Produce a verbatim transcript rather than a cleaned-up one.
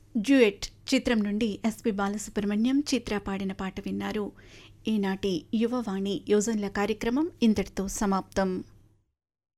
డ్యూయెట్ చిత్రం నుండి ఎస్పి బాలసుబ్రహ్మణ్యం చిత్ర పాడిన పాట విన్నారు. ఈనాటి యువవాణి యోజనల కార్యక్రమం ఇంతటితో సమాప్తం.